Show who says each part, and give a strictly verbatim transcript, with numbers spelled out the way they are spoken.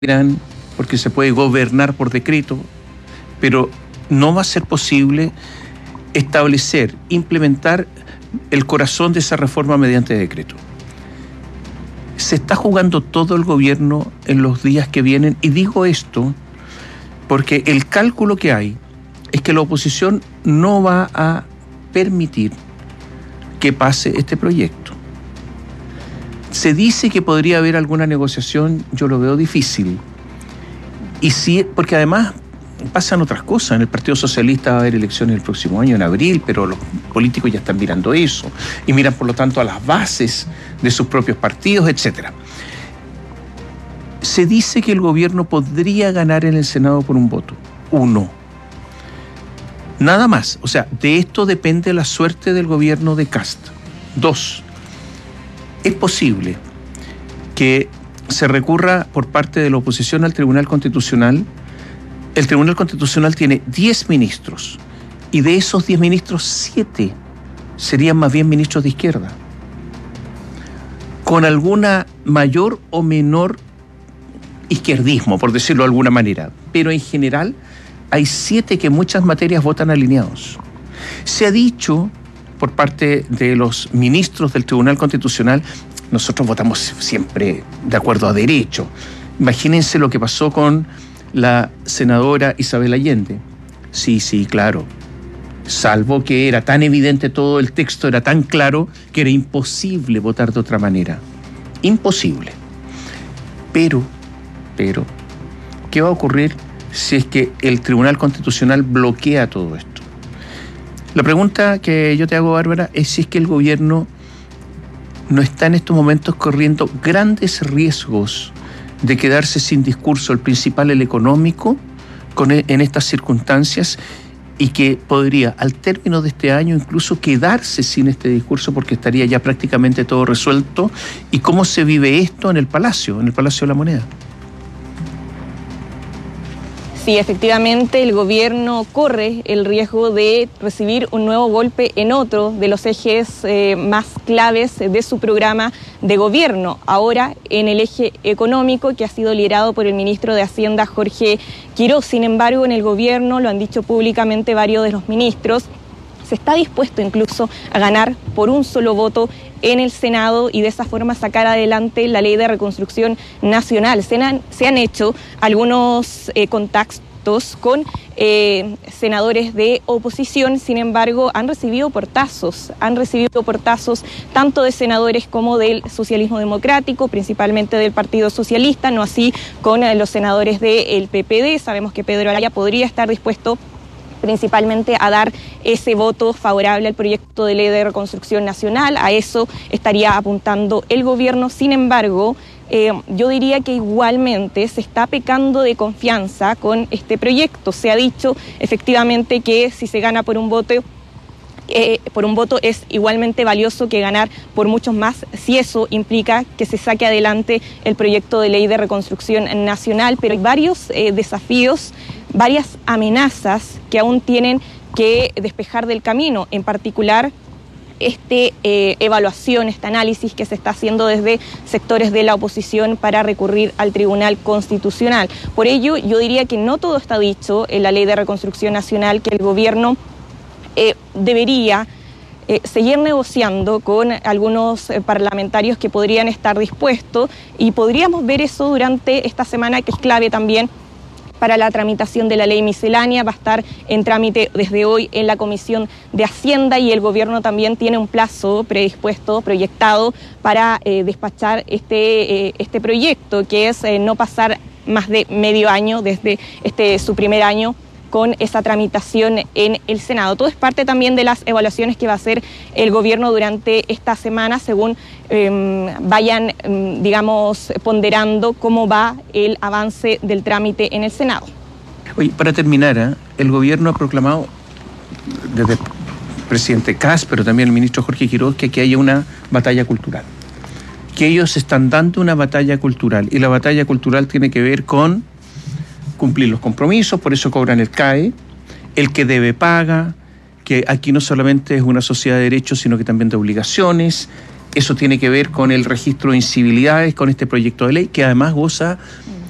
Speaker 1: porque se puede gobernar por decreto, pero no va a ser posible establecer, implementar el corazón de esa reforma mediante decreto. Se está jugando todo el gobierno en los días que vienen, y digo esto porque el cálculo que hay es que la oposición no va a permitir que pase este proyecto. Se dice que podría haber alguna negociación, yo lo veo difícil. Y sí, porque además pasan otras cosas. En el Partido Socialista va a haber elecciones el próximo año, en abril, pero los políticos ya están mirando eso. Y miran, por lo tanto, a las bases de sus propios partidos, etcétera. Se dice que el gobierno podría ganar en el Senado por un voto. Uno. Nada más. O sea, de esto depende la suerte del gobierno de Kast. Dos. Es posible que se recurra por parte de la oposición al Tribunal Constitucional. El Tribunal Constitucional tiene diez ministros, y de esos diez ministros, siete serían más bien ministros de izquierda, con alguna mayor o menor izquierdismo, por decirlo de alguna manera. Pero en general hay siete que en muchas materias votan alineados. Se ha dicho por parte de los ministros del Tribunal Constitucional: nosotros votamos siempre de acuerdo a derecho. Imagínense lo que pasó con la senadora Isabel Allende. Sí, sí, claro. Salvo que era tan evidente todo, el texto era tan claro que era imposible votar de otra manera. Imposible. Pero, pero, ¿qué va a ocurrir si es que el Tribunal Constitucional bloquea todo esto? La pregunta que yo te hago, Bárbara, es si es que el gobierno no está en estos momentos corriendo grandes riesgos de quedarse sin discurso, el principal, el económico, con, en estas circunstancias, y que podría, al término de este año, incluso quedarse sin este discurso porque estaría ya prácticamente todo resuelto. ¿Y cómo se vive esto en el Palacio, en el Palacio de la Moneda?
Speaker 2: Sí, efectivamente, el gobierno corre el riesgo de recibir un nuevo golpe en otro de los ejes eh, más claves de su programa de gobierno, ahora en el eje económico, que ha sido liderado por el ministro de Hacienda, Jorge Quiroz. Sin embargo, en el gobierno, lo han dicho públicamente varios de los ministros, se está dispuesto incluso a ganar por un solo voto en el Senado y de esa forma sacar adelante la ley de reconstrucción nacional. Se han, se han hecho algunos eh, contactos con eh, senadores de oposición, sin embargo han recibido portazos, han recibido portazos tanto de senadores como del socialismo democrático, principalmente del Partido Socialista, no así con eh, los senadores del P P D. Sabemos que Pedro Araya podría estar dispuesto principalmente a dar ese voto favorable al proyecto de ley de reconstrucción nacional. A eso estaría apuntando el gobierno. Sin embargo, eh, yo diría que igualmente se está pecando de confianza con este proyecto. Se ha dicho efectivamente que si se gana por un voto, Eh, por un voto es igualmente valioso que ganar por muchos más, si eso implica que se saque adelante el proyecto de ley de reconstrucción nacional. Pero hay varios eh, desafíos, varias amenazas que aún tienen que despejar del camino, en particular este eh, evaluación, este análisis que se está haciendo desde sectores de la oposición para recurrir al Tribunal Constitucional. Por ello, yo diría que no todo está dicho en la ley de reconstrucción nacional, que el gobierno Eh, debería eh, seguir negociando con algunos eh, parlamentarios que podrían estar dispuestos, y podríamos ver eso durante esta semana, que es clave también para la tramitación de la ley miscelánea. Va a estar en trámite desde hoy en la Comisión de Hacienda, y el gobierno también tiene un plazo predispuesto, proyectado, para eh, despachar este, eh, este proyecto, que es eh, no pasar más de medio año desde este su primer año con esa tramitación en el Senado. Todo es parte también de las evaluaciones que va a hacer el gobierno durante esta semana, según eh, vayan, eh, digamos, ponderando cómo va el avance del trámite en el Senado.
Speaker 1: Oye, para terminar, ¿eh? el gobierno ha proclamado, desde el presidente Kast, pero también el ministro Jorge Quiroz, que aquí haya una batalla cultural. Que ellos están dando una batalla cultural, y la batalla cultural tiene que ver con cumplir los compromisos, por eso cobran el C A E, el que debe paga, que aquí no solamente es una sociedad de derechos, sino que también de obligaciones. Eso tiene que ver con el registro de incivilidades, con este proyecto de ley, que además goza